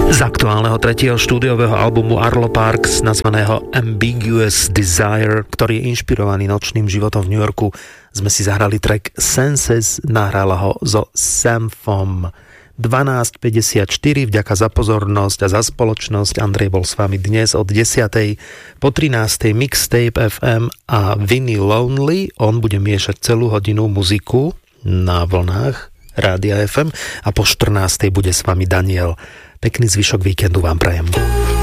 Z aktuálneho 3. štúdiového albumu Arlo Parks nazvaného Ambiguous Desire, ktorý je inšpirovaný nočným životom v New Yorku, sme si zahrali track Senses, nahrala ho so Sam Phom. 12.54, vďaka za pozornosť a za spoločnosť. Andrej bol s vami dnes od 10. po 13. Mixtape FM a Vinny Lonely. On bude miešať celú hodinu muziku na vlnách Rádia FM a po 14. bude s vami Daniel. Pekný zvyšok víkendu vám prajem.